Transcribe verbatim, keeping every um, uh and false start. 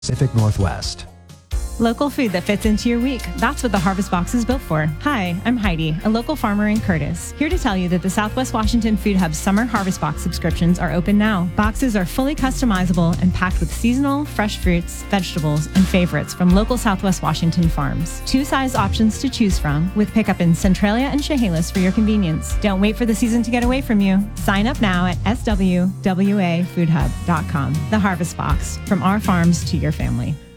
Pacific Northwest. Local food that fits into your week. That's what the Harvest Box is built for. Hi, I'm Heidi, a local farmer in Curtis, here to tell you that the Southwest Washington Food Hub's summer Harvest Box subscriptions are open now. Boxes are fully customizable and packed with seasonal, fresh fruits, vegetables, and favorites from local Southwest Washington farms. Two size options to choose from, with pickup in Centralia and Chehalis for your convenience. Don't wait for the season to get away from you. Sign up now at S W W A food hub dot com. The Harvest Box, from our farms to your family.